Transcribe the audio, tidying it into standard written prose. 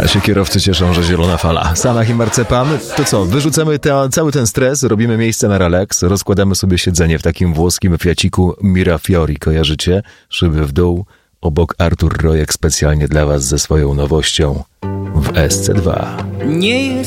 A się kierowcy cieszą, że zielona fala. Sanach i marcepan. To co, wyrzucamy cały ten stres, robimy miejsce na relaks, rozkładamy sobie siedzenie w takim włoskim Fiaciku Mirafiori, kojarzycie? Szyby w dół, obok Artur Rojek specjalnie dla was ze swoją nowością w SC2. Nie jest